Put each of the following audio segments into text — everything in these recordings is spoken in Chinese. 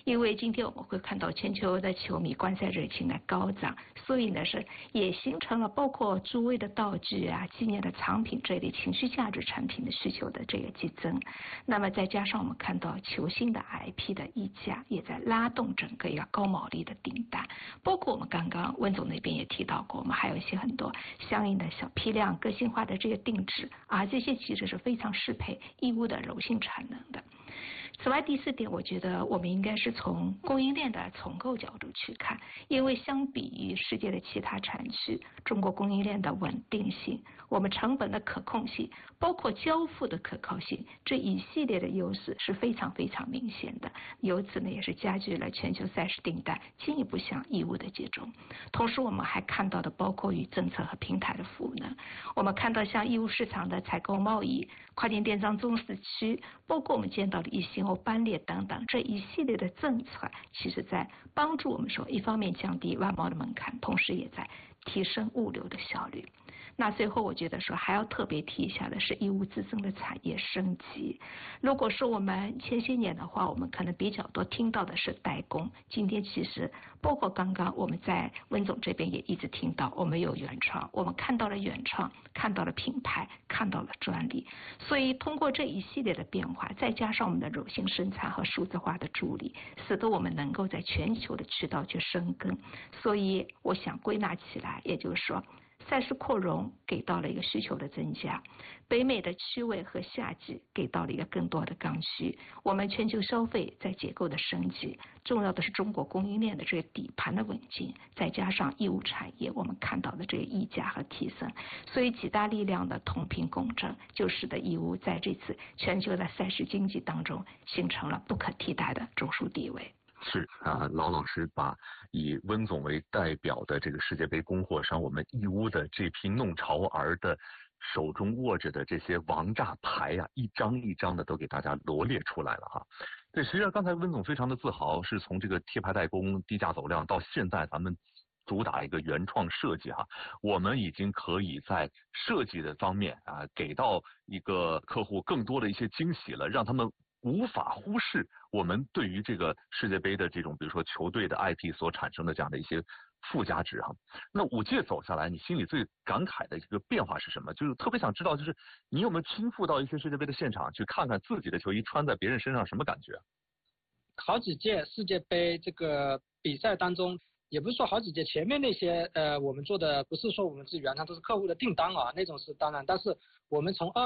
因为今天我们会看到全球的球迷观赛热情的高涨，所以呢是也形成了包括诸位的道具啊、纪念的藏品这类情绪价值产品的需求的这个激增。那么再加上我们看到球星的 IP 的溢价，也在拉动整个一个高毛利的订单。包括我们刚刚温总那边也提到过，我们还有一些很多相应的小批量个性化的这个定制啊，这些其实是非常适配义乌的柔性产能的。此外，第四点，我觉得我们应该是从供应链的重构角度去看，因为相比于世界的其他产区，中国供应链的稳定性、我们成本的可控性，包括交付的可靠性，这一系列的优势是非常非常明显的。由此呢，也是加剧了全球赛事订单进一步向义乌的集中。同时，我们还看到的包括与政策和平台的赋能，我们看到像义乌市场的采购贸易、跨境电商中市区，包括我们见到的一些班列等等这一系列的政策，其实在帮助我们说，一方面降低外贸的门槛，同时也在提升物流的效率。那最后我觉得说还要特别提一下的是义乌自身的产业升级。如果说我们前些年的话，我们可能比较多听到的是代工，今天其实包括刚刚我们在温总这边也一直听到，我们有原创，我们看到了原创，看到了品牌，看到了专利。所以通过这一系列的变化，再加上我们的柔性生产和数字化的助力，使得我们能够在全球的渠道去深耕。所以我想归纳起来，也就是说，赛事扩容给到了一个需求的增加，北美的区位和夏季给到了一个更多的刚需，我们全球消费在结构的升级，重要的是中国供应链的这个底盘的稳健，再加上义乌产业我们看到的这个溢价和提升，所以几大力量的同频共振，就使得义乌在这次全球的赛事经济当中形成了不可替代的中枢地位。 是啊，老师把以温总为代表的这个世界杯供货商，我们义乌的这批弄潮儿的手中握着的这些王炸牌啊，一张一张的都给大家罗列出来了哈。对，实际上刚才温总非常的自豪，是从这个贴牌代工、低价走量到现在咱们主打一个原创设计哈，我们已经可以在设计的方面啊，给到一个客户更多的一些惊喜了，让他们无法忽视我们对于这个世界杯的这种，比如说球队的 IP 所产生的这样的一些附加值哈。那5届走下来，你心里最感慨的一个变化是什么？就是特别想知道，就是你有没有亲赴到一些世界杯的现场去看看自己的球衣穿在别人身上什么感觉？ 好几届世界杯这个比赛当中，也不是说好几届，前面那些我们做的不是说我们是原创，都是客户的订单啊，那种是当然。但是我们从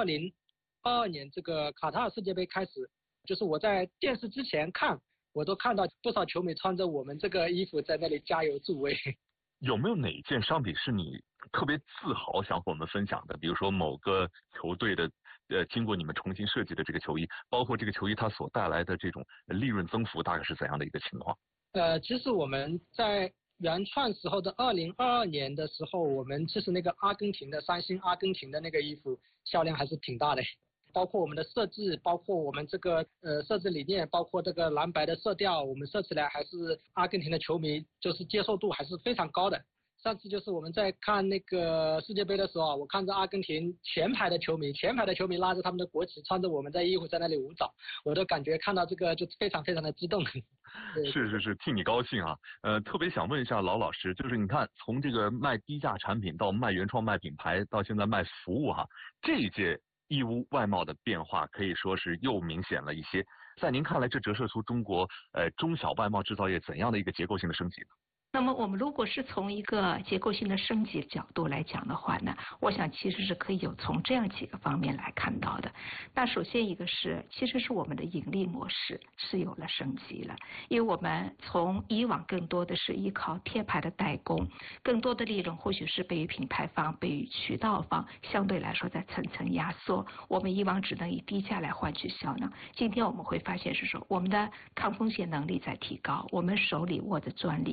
2022年这个卡塔尔世界杯开始，就是我在电视之前看，我都看到不少球迷穿着我们这个衣服在那里加油助威。 有没有哪一件商品是你特别自豪想和我们分享的？比如说某个球队的经过你们重新设计的这个球衣，包括这个球衣它所带来的这种利润增幅大概是怎样的一个情况？ 其实我们在原创时候的2022年的时候，我们其实那个阿根廷的三星阿根廷的那个衣服销量还是挺大的。包括我们的设计，包括我们这个设置理念，包括这个蓝白的色调，我们设起来还是阿根廷的球迷就是接受度还是非常高的。上次就是我们在看那个世界杯的时候，我看着阿根廷前排的球迷拉着他们的国旗，穿着我们的衣服在那里舞蹈，我都感觉看到这个就非常非常的激动。 是，替你高兴啊！特别想问一下老师，就是你看从这个卖低价产品到卖原创、卖品牌，到现在卖服务哈，这一届义乌外贸的变化可以说是又明显了一些。在您看来，这折射出中国中小外贸制造业怎样的一个结构性的升级呢？ 那么我们如果是从一个结构性的升级角度来讲的话呢，我想其实是可以有从这样几个方面来看到的。那首先一个是，其实是我们的盈利模式是有了升级了，因为我们从以往更多的是依靠贴牌的代工，更多的利润或许是被于品牌方、被于渠道方相对来说在层层压缩，我们以往只能以低价来换取销量。今天我们会发现是说，我们的抗风险能力在提高，我们手里握着专利，我们有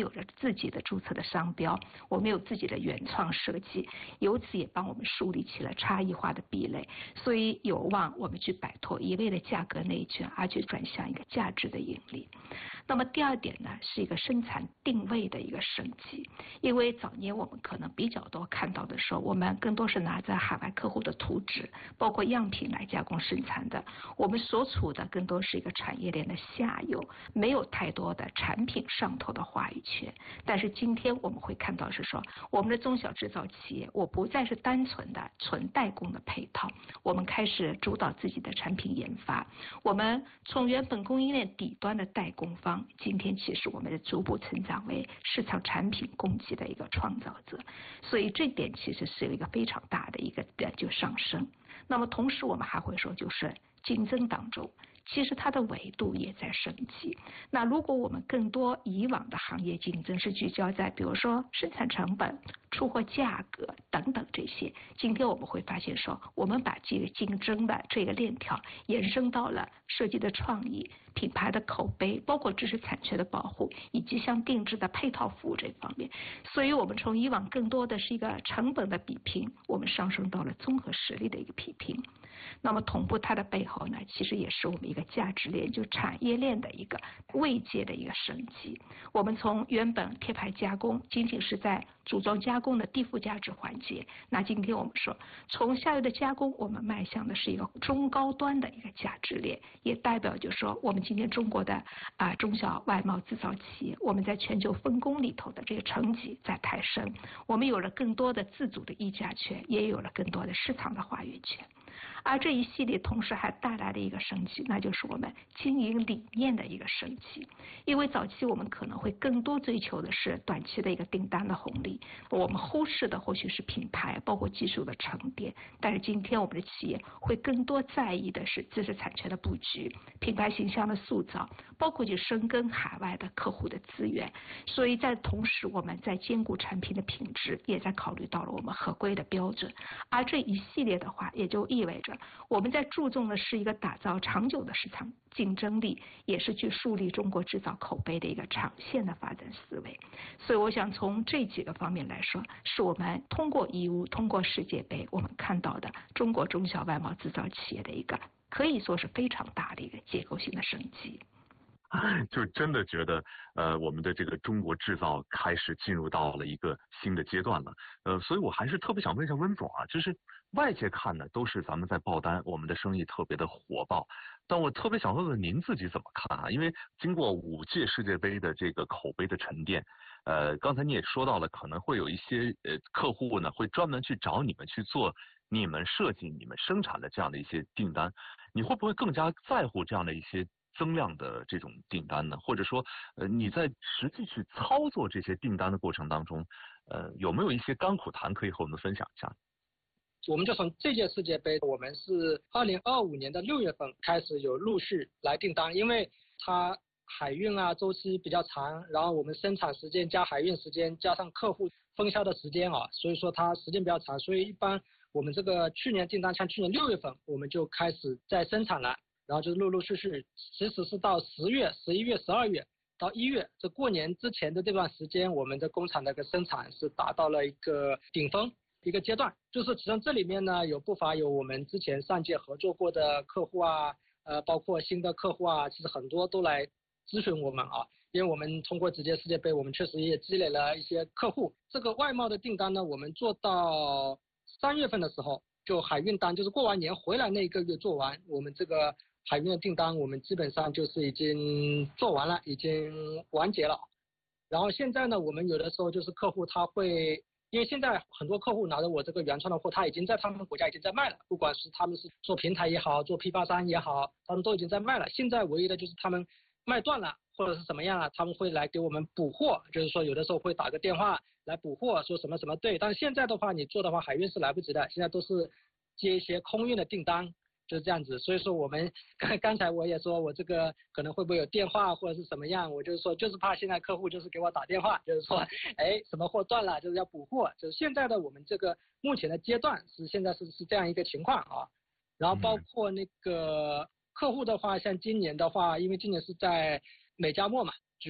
着自己的注册的商标，我们有自己的原创设计，由此也帮我们树立起了差异化的壁垒，所以有望我们去摆脱一味的价格内卷，而去转向一个价值的盈利。那么第二点呢，是一个生产定位的一个升级，因为早年我们可能比较多看到的时候，我们更多是拿着海外客户的图纸，包括样品来加工生产的，我们所处的更多是一个产业链的下游，没有太多的产品上头的话语权。但是今天我们会看到是说，我们的中小制造企业，我不再是单纯的纯代工的配套，我们开始主导自己的产品研发，我们从原本供应链底端的代工方，今天其实我们逐步成长为市场产品供给的一个创造者，所以这点其实是有一个非常大的一个就上升。那么同时我们还会说，就是竞争当中，其实它的维度也在升级。那如果我们更多以往的行业竞争是聚焦在比如说生产成本、出货价格等等这些，今天我们会发现说，我们把这个竞争的这个链条延伸到了设计的创意、品牌的口碑，包括知识产权的保护，以及像定制的配套服务这方面。所以我们从以往更多的是一个成本的比拼，我们上升到了综合实力的一个比拼。那么同步它的背后呢，其实也是我们一个价值链，就产业链的一个位阶的一个升级。我们从原本贴牌加工仅仅是在组装加工的低附加值环节，那今天我们说从下游的加工，我们迈向的是一个中高端的一个价值链，也代表就是说我们今天中国的中小外贸制造企业，我们在全球分工里头的这个成绩在抬升，我们有了更多的自主的议价权，也有了更多的市场的话语权。而这一系列同时还带来了一个升级，那就是我们经营理念的一个升级。因为早期我们可能会更多追求的是短期的一个订单的红利，我们忽视的或许是品牌包括技术的沉淀，但是今天我们的企业会更多在意的是知识产权的布局、品牌形象的塑造，包括去深耕海外的客户的资源。所以在同时我们在兼顾产品的品质，也在考虑到了我们合规的标准。而这一系列的话，也就意味着我们在注重的是一个打造长久的市场竞争力，也是去树立中国制造口碑的一个长线的发展思维。所以我想从这几个方面来说，是我们通过义乌、通过世界杯，我们看到的中国中小外贸制造企业的一个可以说是非常大的一个结构性的升级。 就真的觉得，我们的这个中国制造开始进入到了一个新的阶段了。所以我还是特别想问一下温总啊，就是外界看呢都是咱们在爆单，我们的生意特别的火爆，但我特别想问问您自己怎么看啊？因为经过5届世界杯的这个口碑的沉淀，刚才你也说到了，可能会有一些客户呢会专门去找你们去做你们设计、你们生产的这样的一些订单，你会不会更加在乎这样的一些增量的这种订单呢？或者说，你在实际去操作这些订单的过程当中，有没有一些甘苦谈可以和我们分享一下？ 我们就从这届世界杯，我们是2025年的6月份开始有陆续来订单，因为它海运啊周期比较长，然后我们生产时间加海运时间加上客户分销的时间啊，所以说它时间比较长，所以一般我们这个去年订单，像去年6月份我们就开始在生产了。然后就是陆陆续续，其实是到10月、11月、12月到1月，这过年之前的这段时间，我们的工厂的个生产是达到了一个顶峰一个阶段。就是其实这里面呢，不乏有我们之前上届合作过的客户啊，包括新的客户啊，其实很多都来咨询我们啊，因为我们通过直接世界杯，我们确实也积累了一些客户。这个外贸的订单呢，我们做到3月份的时候，就海运单，就是过完年回来那一个月做完，我们这个海运的订单我们基本上就是已经做完了，已经完结了。然后现在呢，我们有的时候就是客户他会，因为现在很多客户拿着我这个原创的货，他已经在他们国家已经在卖了，不管是他们是做平台也好，做批发商也好，他们都已经在卖了。现在唯一的就是他们卖断了或者是什么样了，他们会来给我们补货，就是说有的时候会打个电话来补货，说什么什么对。但是现在的话，你做的话海运是来不及的，现在都是接一些空运的订单。就是这样子，所以说我们刚才我也说，我这个可能会不会有电话或者是什么样，我就是说就是怕现在客户就是给我打电话，就是说，哎，什么货断了，就是要补货，就是现在的我们这个目前的阶段是现在是这样一个情况啊。然后包括那个客户的话，像今年的话，因为今年是在美加墨嘛举办，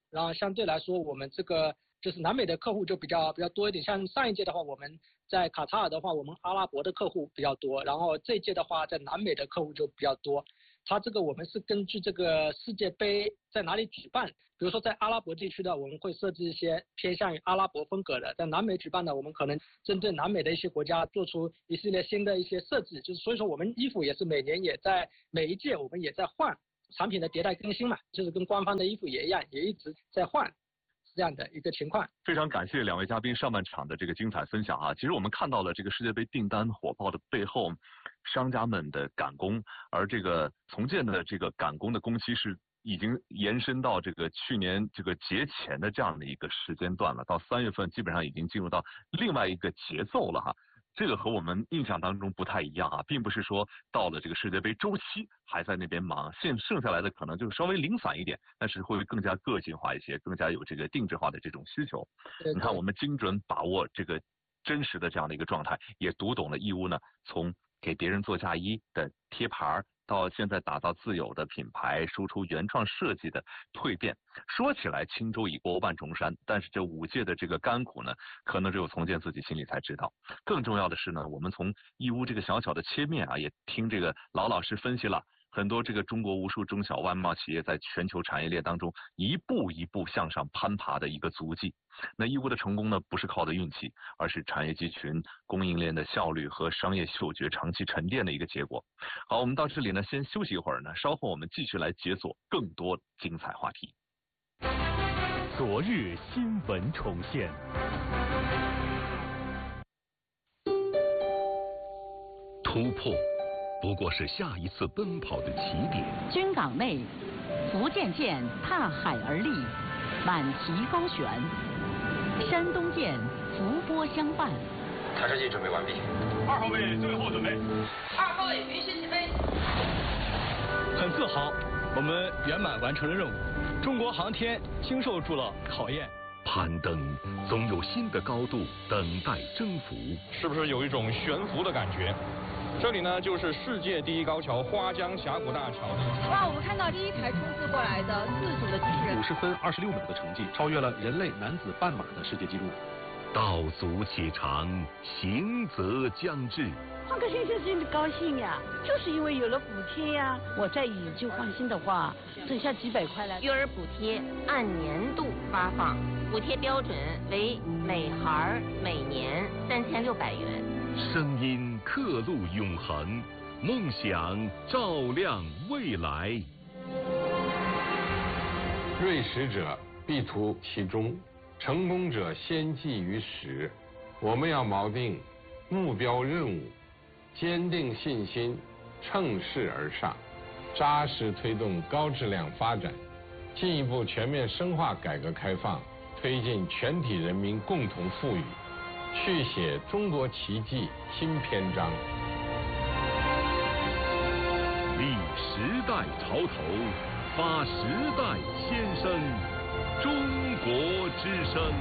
然后相对来说我们这个就是南美的客户就比较多一点。像上一届的话，我们在卡塔尔的话，我们阿拉伯的客户比较多，然后这一届的话，在南美的客户就比较多。它这个我们是根据这个世界杯在哪里举办，比如说在阿拉伯地区的，我们会设置一些偏向于阿拉伯风格的；在南美举办的，我们可能针对南美的一些国家做出一系列新的一些设置。就是所以说我们衣服也是每年也在每一届我们也在换产品的迭代更新嘛，就是跟官方的衣服也一样，也一直在换。是这样的一个情况。 非常感谢两位嘉宾上半场的这个精彩分享啊！其实我们看到了这个世界杯订单火爆的背后，商家们的赶工，而这个从建的这个赶工的工期是已经延伸到这个去年这个节前的这样的一个时间段了，到3月份基本上已经进入到另外一个节奏了哈。这个和我们印象当中不太一样啊，并不是说到了这个世界杯周期还在那边忙，剩下来的可能就稍微零散一点，但是会更加个性化一些，更加有这个定制化的这种需求。你看我们精准把握这个真实的这样的一个状态，也读懂了义乌呢从给别人做嫁衣的贴牌到现在打造自有的品牌，输出原创设计的蜕变。说起来轻舟已过万重山，但是这5届的这个甘苦呢，可能只有从建自己心里才知道。更重要的是呢，我们从义乌这个小小的切面啊，也听这个老师分析了很多这个中国无数中小外贸企业在全球产业链当中一步一步向上攀爬的一个足迹。那义乌的成功呢，不是靠的运气，而是产业集群、供应链的效率和商业嗅觉长期沉淀的一个结果。好，我们到这里呢，先休息一会儿呢，稍后我们继续来解锁更多精彩话题。 昨日新闻重现。 突破不过是下一次奔跑的起点。 军港内，福建舰踏海而立，满旗高悬；山东舰伏波相伴。 抬车机准备完毕。 2号位最后准备。 2号位允许起飞。 很自豪，我们圆满完成了任务。中国航天经受住了考验。 攀登总有新的高度等待征服。 是不是有一种悬浮的感觉？这里呢，就是世界第一高桥花江峡谷大桥。 哇，我们看到第一台冲刺过来的自主的机器人 ，50分26秒的成绩，超越了人类男子半马的世界纪录。 道阻且长，行则将至。 换个先生真的高兴呀，就是因为有了补贴呀。我再以旧换新的话，省下几百块来。 育儿补贴按年度发放，补贴标准为每孩每年3600元。 声音刻录永恒，梦想照亮未来。 锐实者必图其中，成功者先记于始。我们要锚定目标任务，坚定信心，乘势而上，扎实推动高质量发展，进一步全面深化改革开放，推进全体人民共同富裕，续写中国奇迹新篇章。 立时代潮头，发时代先声，中国之声。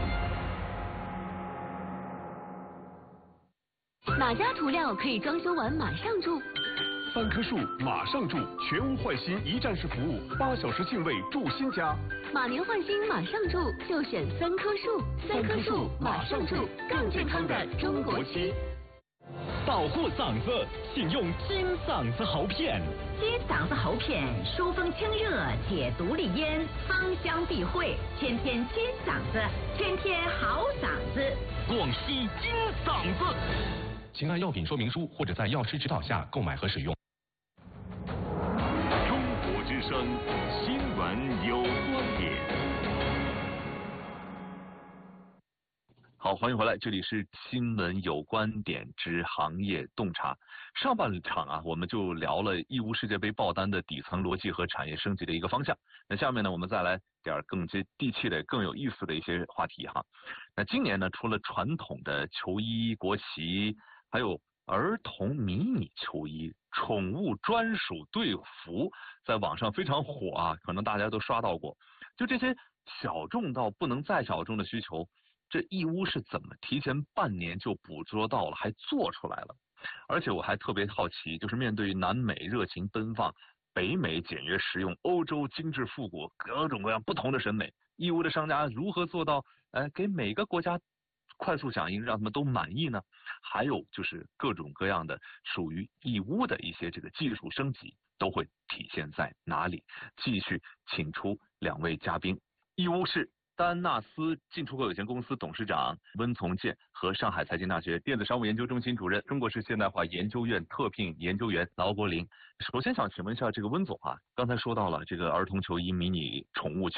哪家涂料可以装修完马上住 ？3棵树马上住，全屋换新一站式服务，8小时净位住新家。 马年换新马上住，就选3棵树。3棵树马上住，更健康的中国漆。 保护嗓子，请用金嗓子喉片。 金嗓子喉片，疏风清热，解毒利咽，芳香避秽，天天金嗓子，天天好嗓子。 广西金嗓子。请按药品说明书或者在药师指导下购买和使用。 中国之声，新闻有观点。 好，欢迎回来，这里是新闻有观点之行业洞察。上半场啊，我们就聊了义乌世界杯爆单的底层逻辑和产业升级的一个方向。那下面呢，我们再来点更接地气的、更有意思的一些话题哈。那今年呢，除了传统的球衣、国旗，还有儿童迷你球衣、宠物专属队服，在网上非常火啊，可能大家都刷到过。就这些小众到不能再小众的需求，这义乌是怎么提前半年就捕捉到了，还做出来了？而且我还特别好奇，就是面对南美热情奔放、 北美简约实用，欧洲精致复古，各种各样不同的审美。义乌的商家如何做到给每个国家快速响应，让他们都满意呢？还有就是各种各样的属于义乌的一些这个技术升级都会体现在哪里？继续请出2位嘉宾，义乌市丹纳斯进出口有限公司董事长温从建和上海财经大学电子商务研究中心主任、中国式现代化研究院特聘研究员劳国林。首先想请问一下这个温总啊，刚才说到了这个儿童球衣、迷你宠物